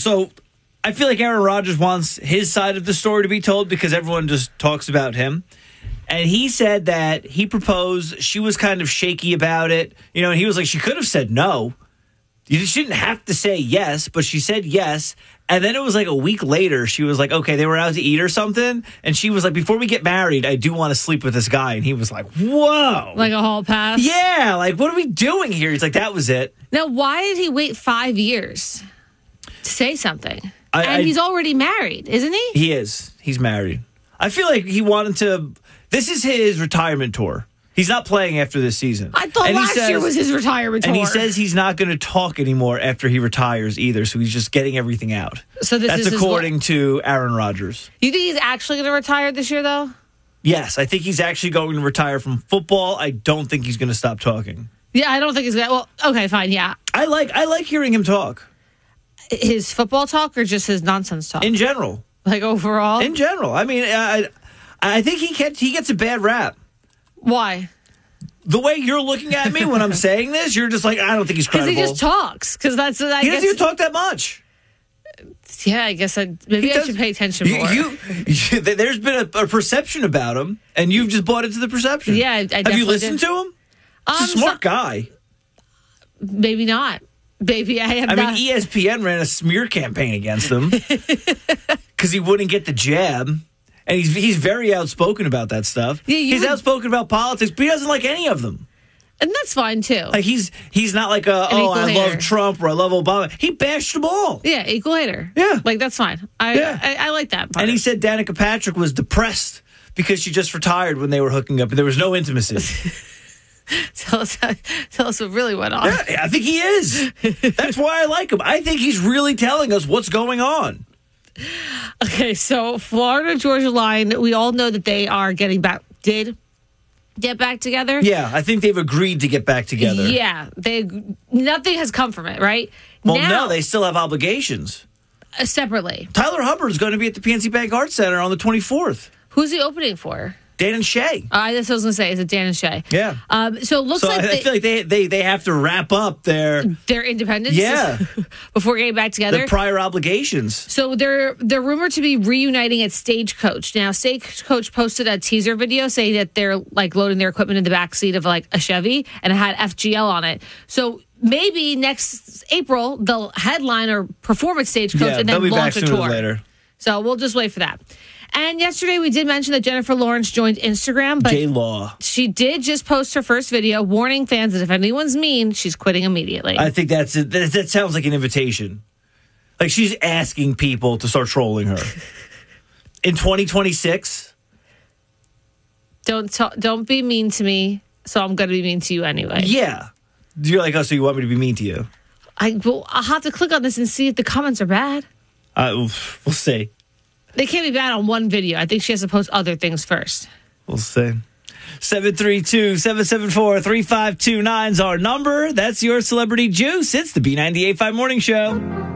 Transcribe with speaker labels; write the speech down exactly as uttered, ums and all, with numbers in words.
Speaker 1: so I feel like Aaron Rodgers wants his side of the story to be told because everyone just talks about him. And he said that he proposed. She was kind of shaky about it. You know, and he was like, she could have said no. You shouldn't have to say yes, but she said yes. And then it was like a week later, she was like, okay, they were out to eat or something. And she was like, before we get married, I do want to sleep with this guy. And he was like, whoa.
Speaker 2: Like a hall pass?
Speaker 1: Yeah, like, what are we doing here? He's like, that was it.
Speaker 2: Now, why did he wait five years to say something?
Speaker 1: I,
Speaker 2: and
Speaker 1: I,
Speaker 2: he's already married, isn't he?
Speaker 1: He is. He's married. I feel like he wanted to... This is his retirement tour. He's not playing after this season.
Speaker 2: I thought
Speaker 1: and
Speaker 2: last
Speaker 1: says,
Speaker 2: year was his retirement tour.
Speaker 1: And he says he's not going to talk anymore after he retires either, so he's just getting everything out.
Speaker 2: So this
Speaker 1: That's
Speaker 2: is
Speaker 1: according
Speaker 2: his...
Speaker 1: to Aaron Rodgers.
Speaker 2: You think he's actually going to retire this year, though?
Speaker 1: Yes, I think he's actually going to retire from football. I don't think he's going to stop talking.
Speaker 2: Yeah, I don't think he's going to. Well, okay, fine, yeah.
Speaker 1: I like I like hearing him talk.
Speaker 2: His football talk or just his nonsense talk?
Speaker 1: In general.
Speaker 2: Like overall?
Speaker 1: In general. I mean, I, I think he gets, he gets a bad rap.
Speaker 2: Why?
Speaker 1: The way you're looking at me when I'm saying this, you're just like, I don't think he's credible.
Speaker 2: Because he just talks. Because that's I
Speaker 1: he
Speaker 2: guess,
Speaker 1: doesn't even talk that much.
Speaker 2: Yeah, I guess I, maybe I should pay attention
Speaker 1: you,
Speaker 2: more.
Speaker 1: You, you, there's been a, a perception about him, and you've just bought into the perception.
Speaker 2: Yeah, I, I
Speaker 1: Have
Speaker 2: definitely
Speaker 1: you listened
Speaker 2: did.
Speaker 1: to him?
Speaker 2: Um,
Speaker 1: He's a smart
Speaker 2: so,
Speaker 1: guy.
Speaker 2: Maybe not. Maybe I have
Speaker 1: I
Speaker 2: not.
Speaker 1: mean, E S P N ran a smear campaign against him because he wouldn't get the jab. And he's he's very outspoken about that stuff.
Speaker 2: Yeah,
Speaker 1: he's
Speaker 2: would,
Speaker 1: outspoken about politics, but he doesn't like any of them.
Speaker 2: And that's fine, too.
Speaker 1: Like, he's he's not like, a, oh, I hater. love Trump or I love Obama. He bashed them all.
Speaker 2: Yeah, equal hater.
Speaker 1: Yeah.
Speaker 2: Like, that's fine. I
Speaker 1: yeah.
Speaker 2: I, I like that part.
Speaker 1: And he said Danica Patrick was depressed because she just retired when they were hooking up and there was no intimacy.
Speaker 2: tell us tell us what really went on.
Speaker 1: Yeah, I think he is. That's why I like him. I think he's really telling us what's going on.
Speaker 2: Okay, so Florida Georgia Line, we all know that they are getting back, did get back together.
Speaker 1: Yeah, I think they've agreed to get back together.
Speaker 2: Yeah, they nothing has come from it, right?
Speaker 1: Well,
Speaker 2: now,
Speaker 1: no, they still have obligations.
Speaker 2: Uh, separately.
Speaker 1: Tyler Hubbard is going to be at the P N C Bank Arts Center on the twenty-fourth.
Speaker 2: Who's he opening for?
Speaker 1: Dan and Shay.
Speaker 2: Uh, that's what I was going to say. Is it Dan and Shay?
Speaker 1: Yeah.
Speaker 2: Um, so it looks
Speaker 1: so
Speaker 2: like
Speaker 1: I,
Speaker 2: they,
Speaker 1: I feel like they, they they have to wrap up their
Speaker 2: their independence.
Speaker 1: Yeah.
Speaker 2: Before getting back together.
Speaker 1: Their prior obligations.
Speaker 2: So they're they're rumored to be reuniting at Stagecoach. Now, Stagecoach posted a teaser video saying that they're like loading their equipment in the back seat of like a Chevy, and it had F G L on it. So maybe next April they'll headline or perform at Stagecoach
Speaker 1: yeah,
Speaker 2: and then
Speaker 1: they'll be
Speaker 2: launch
Speaker 1: back
Speaker 2: a
Speaker 1: sooner
Speaker 2: tour.
Speaker 1: Or later.
Speaker 2: So we'll just wait for that. And yesterday we did mention that Jennifer Lawrence joined Instagram, but
Speaker 1: J-Law.
Speaker 2: she did just post her first video warning fans that if anyone's mean, she's quitting immediately.
Speaker 1: I think that's it. That, that sounds like an invitation. Like she's asking people to start trolling her. In twenty twenty-six?
Speaker 2: Don't ta- don't be mean to me, so I'm going to be mean to you anyway.
Speaker 1: Yeah. You're like, oh, so you want me to be mean to you?
Speaker 2: I will. I'll have to click on this and see if the comments are bad.
Speaker 1: Uh, we'll, we'll see.
Speaker 2: They can't be bad on one video. I think she has to post other things first.
Speaker 1: We'll see. seven three two, seven seven four, three five two nine is our number. That's your Celebrity Juice. It's the B ninety-eight point five Morning Show.